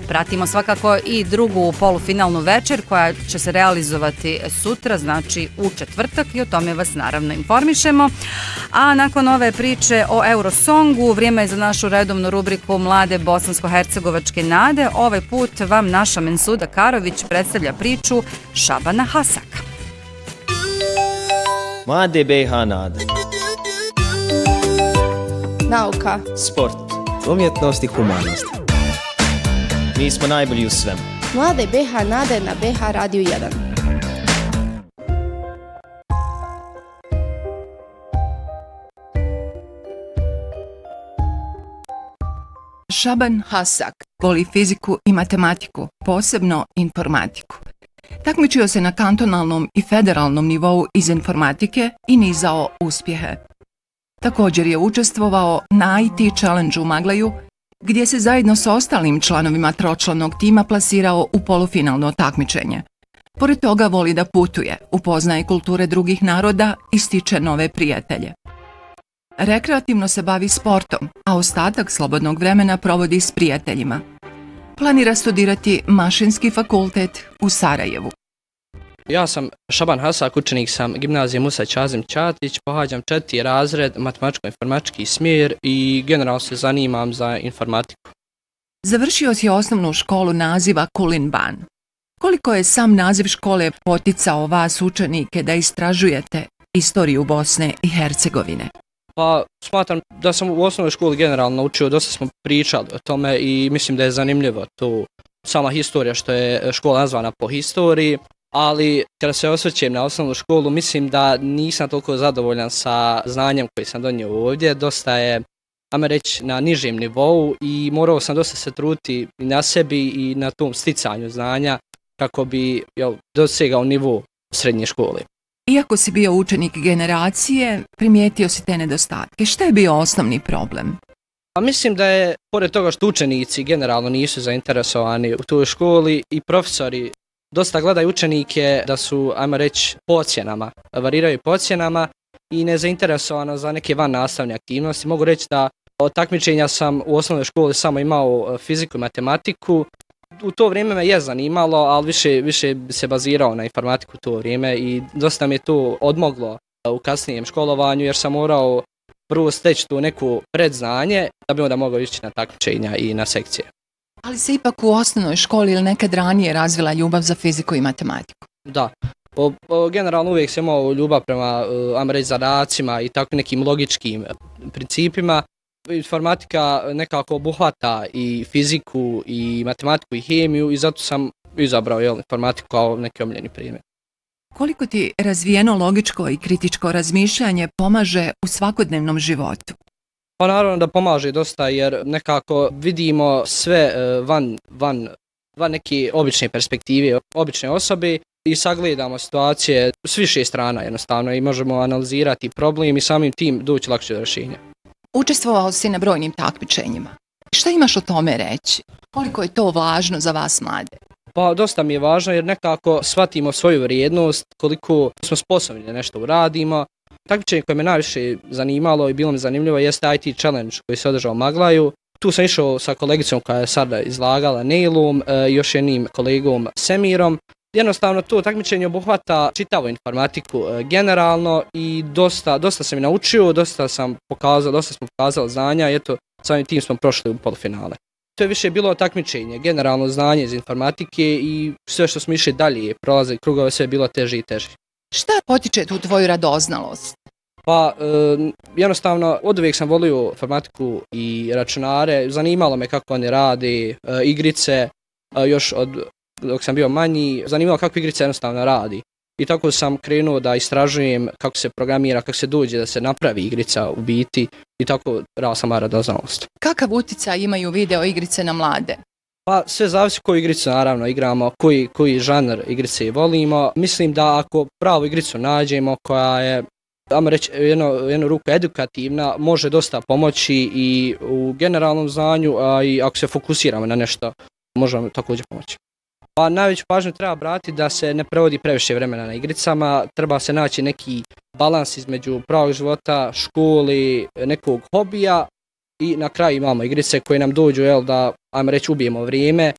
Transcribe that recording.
Pratimo svakako i drugu polufinalnu večer koja će se realizovati sutra, znači u četvrtak, i o tome vas naravno informišemo. A nakon ove priče o Eurosongu, vrijeme je za našu redovnu rubriku Mlade bosansko-hercegovačke nade. Ovaj put vam naša Mensuda Karović predstavlja priču Šabana Hasaka. Mlade BiH nade. Nauka, Sport, umjetnost i humanost. Mi smo najbolji u svemu. Mlade BiH nade na BiH Radio 1. Šaban Hasak voli fiziku i matematiku, posebno informatiku. Takmičio se na kantonalnom i federalnom nivou iz informatike i nizao uspjehe. Također je učestvovao na IT Challenge u Maglaju, gdje se zajedno s ostalim članovima tročlanog tima plasirao u polufinalno takmičenje. Pored toga voli da putuje, upoznaje kulture drugih naroda i stiče nove prijatelje. Rekreativno se bavi sportom, a ostatak slobodnog vremena provodi s prijateljima. Planira studirati Mašinski fakultet u Sarajevu. Ja sam Šaban Hasak, učenik sam gimnazije Musa Čazim Ćatić, pohađam 4. razred, matematičko-informatički smjer i generalno se zanimam za informatiku. Završio si osnovnu školu naziva Kulin Ban. Koliko je sam naziv škole poticao vas učenike da istražujete istoriju Bosne i Hercegovine? Pa smatram da sam u osnovnoj školi generalno naučio, dosta smo pričali o tome i mislim da je zanimljivo tu sama historija što je škola nazvana po historiji, ali kada se osvrćem na osnovnu školu mislim da nisam toliko zadovoljan sa znanjem koji sam donio ovdje, dosta je, ajmo reći, na nižem nivou i morao sam dosta se truditi i na sebi i na tom sticanju znanja kako bi dosegao nivo srednje škole. Iako si bio učenik generacije, primijetio si te nedostatke. Šta je bio osnovni problem? Pa mislim da je, pored toga što učenici generalno nisu zainteresovani u toj školi i profesori dosta gledaju učenike da su, ajmo reći, po ocjenama, variraju po ocjenama i nezainteresovano za neke van nastavne aktivnosti. Mogu reći da od takmičenja sam u osnovnoj školi samo imao fiziku i matematiku. U to vrijeme me je zanimalo, ali više se bazirao na informatiku u to vrijeme i dosta mi je to odmoglo u kasnijem školovanju jer sam morao prvo steći tu neku predznanje da bi onda mogao ići na takmičenja i na sekcije. Ali se ipak u osnovnoj školi ili nekad ranije razvila ljubav za fiziku i matematiku? Da, generalno uvijek sam imao ljubav prema, ajmo reći, zadacima i tako nekim logičkim principima. Informatika nekako obuhvata i fiziku i matematiku i hemiju i zato sam izabrao informatiku kao neki omiljeni predmet. Koliko ti razvijeno logičko i kritičko razmišljanje pomaže u svakodnevnom životu? Pa naravno da pomaže dosta jer nekako vidimo sve van neke obične perspektive, obične osobe i sagledamo situacije s više strana jednostavno i možemo analizirati problem i samim tim doći lakše do rješenja. Učestvovao si na brojnim takmičenjima. Šta imaš o tome reći? Koliko je to važno za vas mlade? Pa dosta mi je važno jer nekako shvatimo svoju vrijednost, koliko smo sposobni da nešto uradimo. Takmičenje koje me najviše zanimalo i bilo mi zanimljivo jeste IT Challenge koji se održao u Maglaju. Tu sam išao sa kolegicom koja je sada izlagala Neilom i još jednim kolegom Semirom. Jednostavno to takmičenje obuhvata čitavu informatiku generalno i dosta sam i naučio, dosta smo pokazali znanja i eto, samim tim smo prošli u polufinale. To je više bilo takmičenje, generalno znanje iz informatike i sve što smo išli dalje prolaze krugove, sve je bilo teže i teže. Šta potiče tu tvoju radoznalost? Pa jednostavno od uvijek sam volio informatiku i računare, zanimalo me kako oni rade, igrice, još dok sam bio manji, zanimalo kako igrice jednostavno radi. I tako sam krenuo da istražujem kako se programira, kako se dođe da se napravi igrica u biti i tako rasla moja radoznalost. Kakav utjecaj imaju video igrice na mlade? Pa sve zavisi koju igricu naravno igramo, koji žanr igrice volimo. Mislim da ako pravu igricu nađemo koja je, ajmo reći, jednu ruku edukativna, može dosta pomoći i u generalnom znanju, a i ako se fokusiramo na nešto, može vam također pomoći. Pa najveću pažnju treba brati da se ne provodi previše vremena na igricama, treba se naći neki balans između pravog života, školi, nekog hobija i na kraju imamo igrice koje nam dođu da, ajmo reći, ubijemo vrijeme